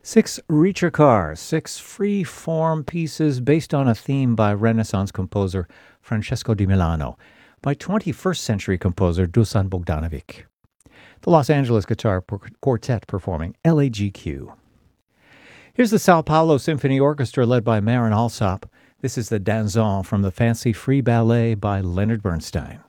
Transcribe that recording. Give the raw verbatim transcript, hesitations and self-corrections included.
Six Ricercar, six free-form pieces based on a theme by Renaissance composer Francesco di Milano, by twenty-first century composer Dusan Bogdanovic. The Los Angeles Guitar Quartet performing L A G Q. Here's the Sao Paulo Symphony Orchestra led by Marin Alsop. This is the Danzon from the Fancy Free Ballet by Leonard Bernstein.